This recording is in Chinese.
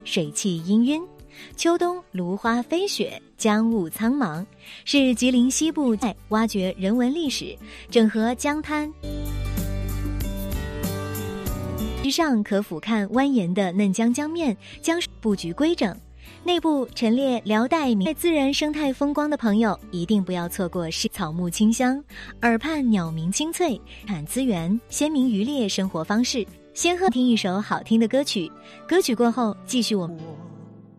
水汽氤氲，秋冬芦花飞雪，江雾苍茫，是吉林西部挖掘人文历史，整合江滩之上可俯瞰蜿蜒的嫩江江面，江布局规整，内部陈列辽代自然生态风光的朋友，一定不要错过草木清香，耳畔鸟鸣清脆，产资源，鲜明渔猎生活方式。先听一首好听的歌曲，歌曲过后继续我们。